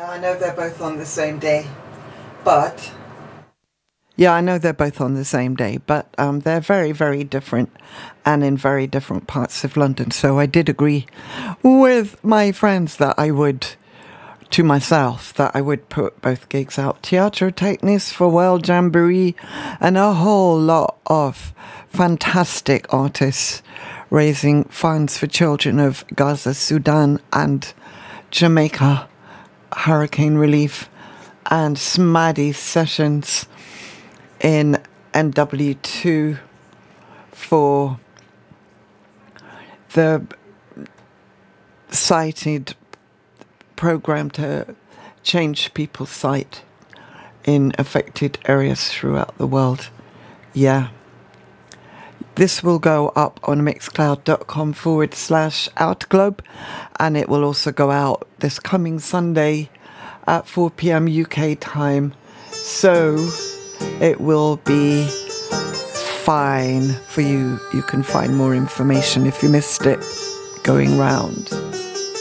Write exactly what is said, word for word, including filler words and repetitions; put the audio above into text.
Yeah, I know they're both on the same day, but... Yeah, I know they're both on the same day, but um, they're very, very different and in very different parts of London. So I did agree with my friends that I would, to myself, that I would put both gigs out. Teatro Technis for World Jamboree and a whole lot of fantastic artists raising funds for children of Gaza, Sudan and Jamaica, hurricane relief, and Smaddy sessions in N W two for the cited program to change people's sight in affected areas throughout the world. Yeah. This will go up on mixcloud.com forward slash outglobe, and it will also go out this coming Sunday at four p.m. U K time. So it will be fine for you. You can find more information if you missed it going round.